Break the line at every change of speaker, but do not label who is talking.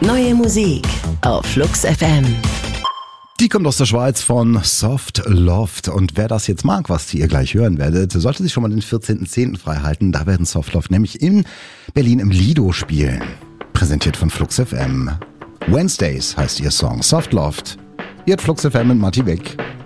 Neue Musik auf Flux FM.
Die kommt aus der Schweiz von Soft Loft. Und wer das jetzt mag, was ihr gleich hören werdet, sollte sich schon mal den 14.10. freihalten. Da werden Soft Loft nämlich in Berlin im Lido spielen. Präsentiert von Flux FM. Wednesdays heißt ihr Song Soft Loft. Ihr habt Flux FM mit Matti Beck.